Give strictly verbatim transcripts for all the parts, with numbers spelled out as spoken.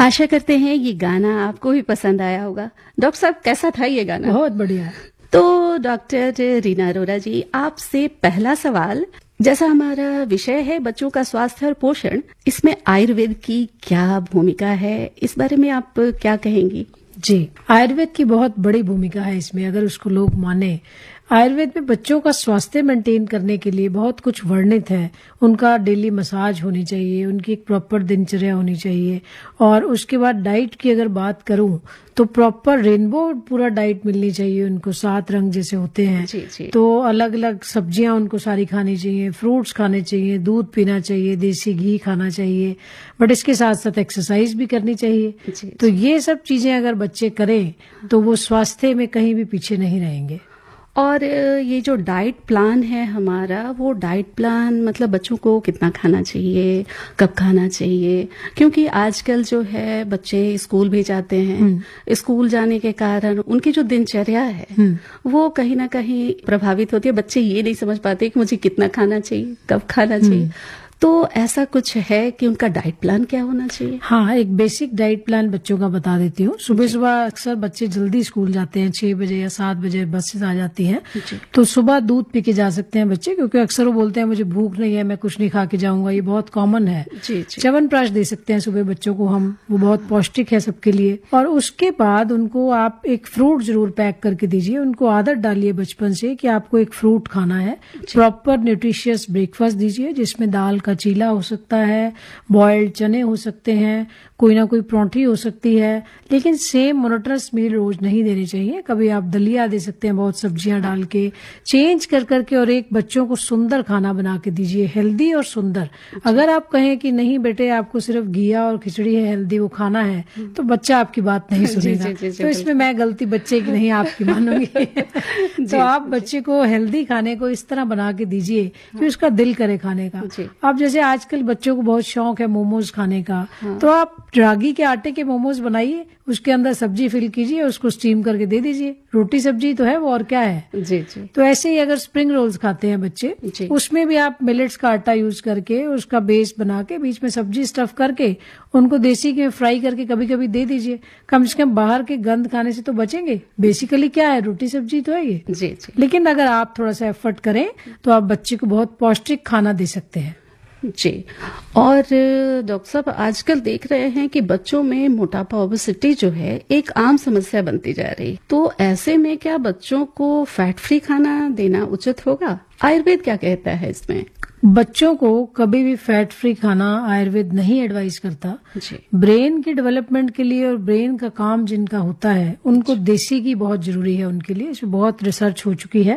आशा करते हैं ये गाना आपको भी पसंद आया होगा। डॉक्टर साहब, कैसा था ये गाना? बहुत बढ़िया। तो डॉक्टर रीना अरोरा जी, आपसे पहला सवाल, जैसा हमारा विषय है बच्चों का स्वास्थ्य और पोषण, इसमें आयुर्वेद की क्या भूमिका है, इस बारे में आप क्या कहेंगी? जी, आयुर्वेद की बहुत बड़ी भूमिका है इसमें, अगर उसको लोग माने। आयुर्वेद में बच्चों का स्वास्थ्य मेंटेन करने के लिए बहुत कुछ वर्णित है। उनका डेली मसाज होनी चाहिए, उनकी एक प्रॉपर दिनचर्या होनी चाहिए, और उसके बाद डाइट की अगर बात करूं तो प्रॉपर रेनबो पूरा डाइट मिलनी चाहिए उनको, सात रंग जैसे होते हैं। जी, जी। तो अलग अलग सब्जियां उनको सारी खानी चाहिए, फ्रूट्स खाने चाहिए, दूध पीना चाहिए, देसी घी खाना चाहिए, बट इसके साथ साथ एक्सरसाइज भी करनी चाहिए। जी, तो जी। ये सब चीजें अगर बच्चे करें तो वो स्वास्थ्य में कहीं भी पीछे नहीं रहेंगे। और ये जो डाइट प्लान है हमारा, वो डाइट प्लान मतलब बच्चों को कितना खाना चाहिए, कब खाना चाहिए? क्योंकि आजकल जो है बच्चे स्कूल भी जाते हैं, स्कूल जाने के कारण उनकी जो दिनचर्या है वो कहीं ना कहीं प्रभावित होती है। बच्चे ये नहीं समझ पाते कि मुझे कितना खाना चाहिए, कब खाना चाहिए। तो ऐसा कुछ है कि उनका डाइट प्लान क्या होना चाहिए? हाँ, एक बेसिक डाइट प्लान बच्चों का बता देती हूँ। सुबह सुबह अक्सर बच्चे जल्दी स्कूल जाते हैं, छह बजे या सात बजे बसेस आ जाती हैं। तो सुबह दूध पी के जा सकते हैं बच्चे, क्योंकि अक्सर वो बोलते हैं मुझे भूख नहीं है, मैं कुछ नहीं खा के जाऊंगा। ये बहुत कॉमन है। जी, जी। च्यवनप्राश दे सकते हैं सुबह बच्चों को हम, वो बहुत पौष्टिक है सबके लिए। और उसके बाद उनको आप एक फ्रूट जरूर पैक करके दीजिए। उनको आदत डालिए बचपन से कि आपको एक फ्रूट खाना है। प्रॉपर न्यूट्रिशियस ब्रेकफास्ट दीजिए, जिसमें दाल का चीला हो सकता है, बॉइल्ड चने हो सकते हैं, कोई ना कोई परोठी हो सकती है, लेकिन सेम मोनोटोनस मील रोज नहीं देनी चाहिए। कभी आप दलिया दे सकते हैं बहुत सब्जियां डाल के, चेंज कर करके, और एक बच्चों को सुंदर खाना बना के दीजिए, हेल्दी और सुंदर। अगर आप कहें कि नहीं बेटे आपको सिर्फ घिया और खिचड़ी है हेल्दी वो खाना है, तो बच्चा आपकी बात नहीं सुनेगा। जी, जी, जी, तो इसमें मैं गलती बच्चे की नहीं आपकी मानूंगी। तो आप बच्चे को हेल्दी खाने को इस तरह बना के दीजिए कि उसका दिल करे खाने का। आप जैसे आजकल बच्चों को बहुत शौक है मोमोज खाने का, तो आप रागी के आटे के मोमोज बनाइए, उसके अंदर सब्जी फिल कीजिए, उसको स्टीम करके दे दीजिए। रोटी सब्जी तो है वो, और क्या है। जी, जी। तो ऐसे ही अगर स्प्रिंग रोल्स खाते हैं बच्चे, उसमें भी आप मिलेट्स का आटा यूज करके उसका बेस बना के बीच में सब्जी स्टफ करके उनको देसी घी में फ्राई करके कभी कभी दे दीजिए। कम से कम बाहर के गंद खाने से तो बचेंगे। बेसिकली क्या है, रोटी सब्जी तो है ये। जी, जी। लेकिन अगर आप थोड़ा सा एफर्ट करें तो आप बच्चे को बहुत पौष्टिक खाना दे सकते हैं। जी। और डॉक्टर साहब, आजकल देख रहे हैं कि बच्चों में मोटापा, ओबेसिटी जो है एक आम समस्या बनती जा रही। तो ऐसे में क्या बच्चों को फैट फ्री खाना देना उचित होगा? आयुर्वेद क्या कहता है इसमें? बच्चों को कभी भी फैट फ्री खाना आयुर्वेद नहीं एडवाइस करता। जी। ब्रेन की डेवलपमेंट के लिए और ब्रेन का काम जिनका होता है उनको देसी घी बहुत जरूरी है उनके लिए। इसमें बहुत रिसर्च हो चुकी है।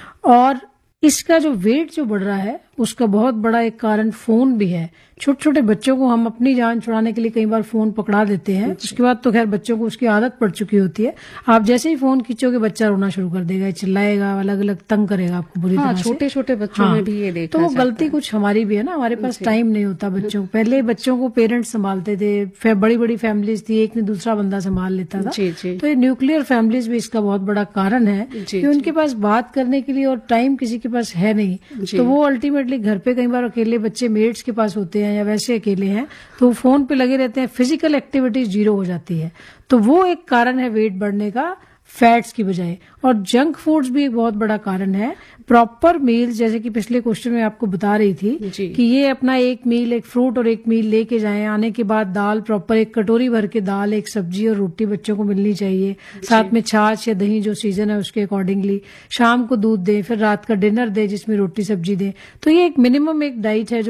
और इसका जो वेट जो बढ़ रहा है उसका बहुत बड़ा एक कारण फोन भी है। छोटे छोटे बच्चों को हम अपनी जान छुड़ाने के लिए कई बार फोन पकड़ा देते हैं। उसके बाद तो खैर बच्चों को उसकी आदत पड़ चुकी होती है। आप जैसे ही फोन खींचोगे बच्चा रोना शुरू कर देगा, चिल्लाएगा, अलग अलग तंग करेगा आपको बुरी हाँ, तरह से। छोटे छोटे बच्चों हाँ, में भी ये देखा तो वो जाता गलती है। कुछ हमारी भी है ना, हमारे पास टाइम नहीं होता बच्चों को। पहले बच्चों को पेरेंट्स संभालते थे, बड़ी बड़ी फैमिलीज थी, एक ने दूसरा बंदा संभाल लेता था। जी, जी। तो ये न्यूक्लियर फैमिलीज भी इसका बहुत बड़ा कारण है कि उनके पास बात करने के लिए और टाइम किसी के पास है नहीं। तो वो अल्टीमेटली घर पे कई बार अकेले बच्चे मेड्स के पास होते हैं या वैसे अकेले हैं, तो वो फोन पे लगे रहते हैं, फिजिकल एक्टिविटीज जीरो हो जाती है। तो वो एक कारण है वेट बढ़ने का, फैट्स की बजाय। और जंक फूड्स भी एक बहुत बड़ा कारण है। प्रॉपर मील, जैसे कि पिछले क्वेश्चन में आपको बता रही थी कि ये अपना एक मील, एक फ्रूट और एक मील लेके जाएं। आने के बाद दाल, प्रॉपर एक कटोरी भर के दाल, एक सब्जी और रोटी बच्चों को मिलनी चाहिए। साथ में छाछ या दही जो सीजन है उसके अकॉर्डिंगली। शाम को दूध दें, फिर रात का डिनर दें जिसमें रोटी सब्जी दें। तो ये एक मिनिमम एक डाइट है जो